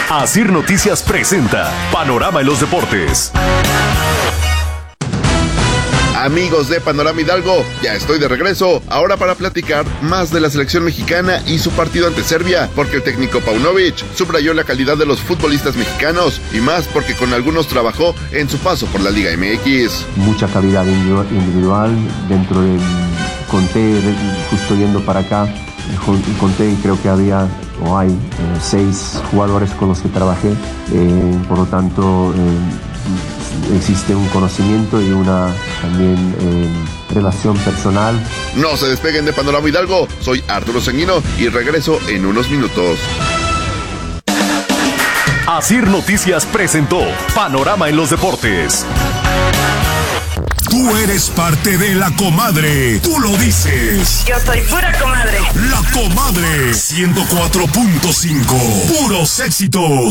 Asir Noticias presenta Panorama en los Deportes. Amigos de Panorama Hidalgo, ya estoy de regreso, ahora para platicar más de la selección mexicana y su partido ante Serbia, porque el técnico Paunovic subrayó la calidad de los futbolistas mexicanos y más porque con algunos trabajó en su paso por la Liga MX. Mucha calidad individual dentro del Conté, justo yendo para acá, conté y creo que había o hay 6 jugadores con los que trabajé, por lo tanto existe un conocimiento y una también relación personal. No se despeguen de Panorama Hidalgo, soy Arturo Sanguino y regreso en unos minutos. Asir Noticias presentó Panorama en los Deportes. Tú eres parte de La Comadre. Tú lo dices. Yo soy pura comadre. La Comadre 104.5. Puros éxitos.